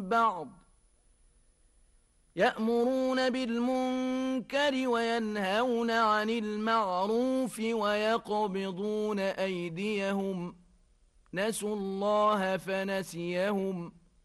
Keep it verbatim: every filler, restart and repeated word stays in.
بعض يأمرون بالمنكر وينهون عن المعروف ويقبضون أيديهم نسوا الله فنسيهم